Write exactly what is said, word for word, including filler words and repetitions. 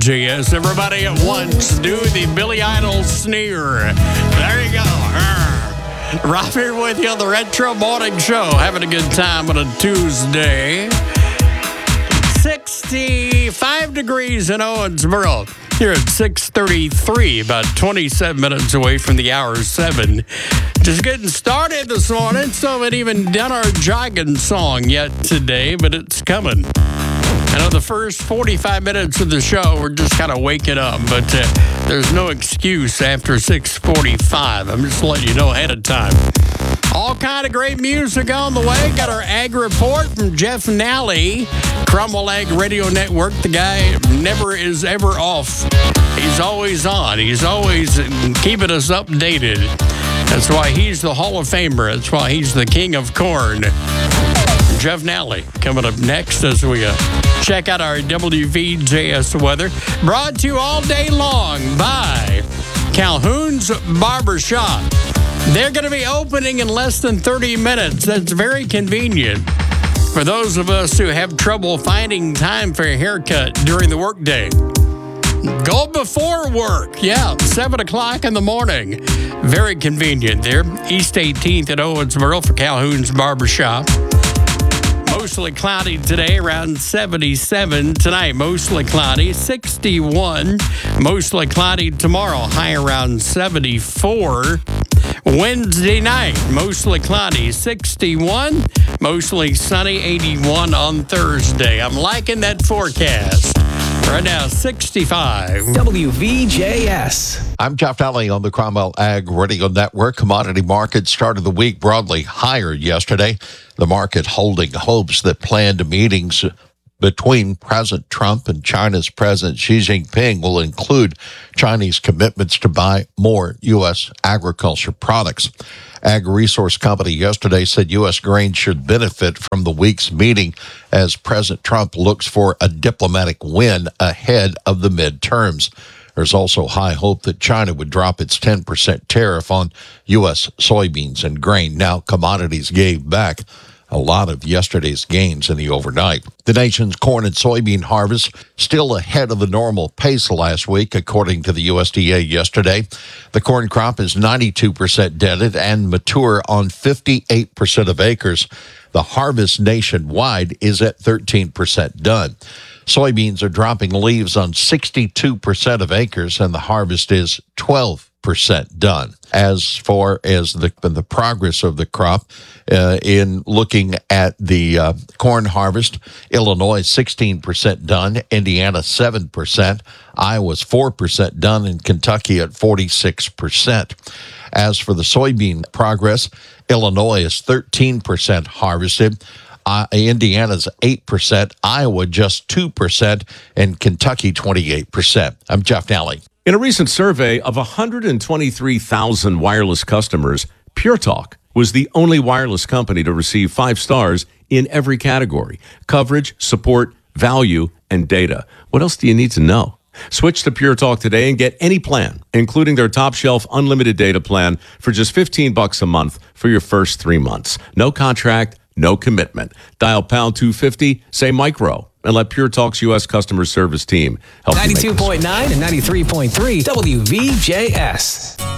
J S. Everybody at once do the Billy Idol sneer. There you go. Right here with you on the Retro Morning Show. Having a good time on a Tuesday. sixty-five degrees in Owensboro. Here at six thirty-three, about twenty-seven minutes away from the hour seven. Just getting started this morning, so we haven't even done our jogging song yet today, but it's coming. I know the first forty-five minutes of the show, we're just kind of waking up, but uh, there's no excuse after six forty-five. I'm just letting you know ahead of time. All kind of great music on the way. Got our ag report from Jeff Nally, Cromwell Ag Radio Network. The guy never is ever off. He's always on. He's always keeping us updated. That's why he's the Hall of Famer. That's why he's the king of corn. Jeff Nally coming up next as we uh, check out our W V J S weather. Brought to you all day long by Calhoun's Barbershop. They're going to be opening in less than thirty minutes. That's very convenient for those of us who have trouble finding time for a haircut during the workday. Go before work. Yeah, seven o'clock in the morning. Very convenient there. East eighteenth at Owensboro for Calhoun's Barbershop. Mostly cloudy today, around seventy-seven. Tonight, mostly cloudy, sixty-one. Mostly cloudy tomorrow, high around seventy-four. Wednesday night, mostly cloudy, sixty-one. Mostly sunny, eighty-one on Thursday. I'm liking that forecast. Right now, sixty-five. W V J S. I'm Jeff Nally on the Cromwell Ag Radio Network. Commodity markets started the week broadly higher yesterday. The market holding hopes that planned meetings between President Trump and China's President Xi Jinping will include Chinese commitments to buy more U S agriculture products. Ag Resource Company yesterday said U S grain should benefit from the week's meeting as President Trump looks for a diplomatic win ahead of the midterms. There's also high hope that China would drop its ten percent tariff on U S soybeans and grain. Now, commodities gave back a lot of yesterday's gains in the overnight. The nation's corn and soybean harvest still ahead of the normal pace last week, according to the U S D A yesterday. The corn crop is ninety-two percent dented and mature on fifty-eight percent of acres. The harvest nationwide is at thirteen percent done. Soybeans are dropping leaves on sixty-two percent of acres, and the harvest is twelve percent done. As far as the the progress of the crop, uh, in looking at the uh, corn harvest, Illinois sixteen percent done, Indiana seven percent, Iowa's four percent done, and Kentucky at forty-six percent. As for the soybean progress, Illinois is thirteen percent harvested. Uh, Indiana's eight percent, Iowa just two percent, and Kentucky twenty-eight percent. I'm Jeff Nally. In a recent survey of one hundred twenty-three thousand wireless customers, Pure Talk was the only wireless company to receive five stars in every category: coverage, support, value, and data. What else do you need to know? Switch to Pure Talk today and get any plan, including their top shelf unlimited data plan for just fifteen bucks a month for your first three months. No contract, no commitment. Dial pound two fifty, say micro, and let Pure Talk's U S customer service team help you make this. ninety-two point nine and ninety-three point three W V J S.